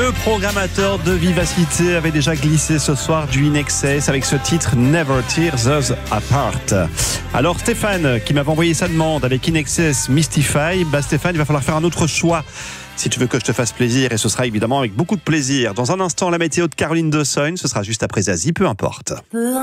Le programmateur de Vivacité avait déjà glissé ce soir du In Excess avec ce titre Never Tear Us Apart. Alors Stéphane, qui m'avait envoyé sa demande avec In Excess Mystify, Stéphane, il va falloir faire un autre choix si tu veux que je te fasse plaisir, et ce sera évidemment avec beaucoup de plaisir. Dans un instant, la météo de Caroline Dossogne, ce sera juste après Zazie, peu importe.